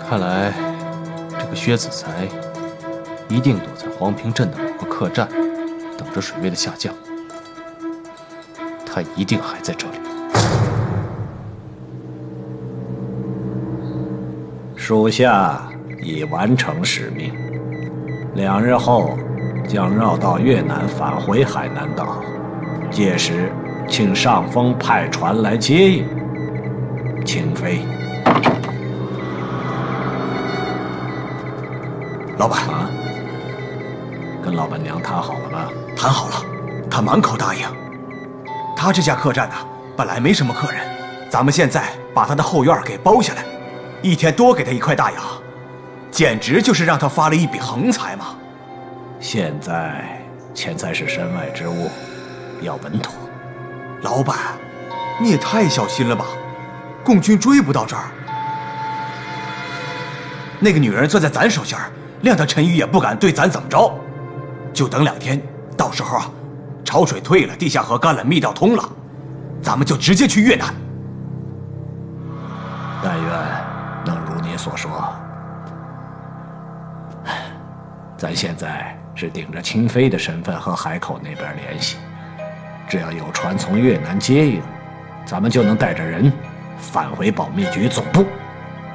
看来这个薛子才一定躲在黄平镇的某个客栈，等着水位的下降。他一定还在这里。 属下已完成使命，2日后将绕道越南返回海南岛，届时请上峰派船来接应。请飞。 老板啊，跟老板娘谈好了吗？ 谈好了，她满口答应。他这家客栈本来没什么客人，咱们现在把他的后院给包下来，一天多给他1块大洋，简直就是让他发了一笔横财嘛。 现在钱财是身外之物，要稳妥。 老板，你也太小心了吧，共军追不到这儿。那个女人攥在咱手心，谅他陈宇也不敢对咱怎么着。就等2天，到时候潮水退了，地下河干了，密道通了，咱们就直接去越南。 但愿能如你所说。咱现在是顶着清妃的身份和海口那边联系，只要有船从越南接应，咱们就能带着人返回保密局总部。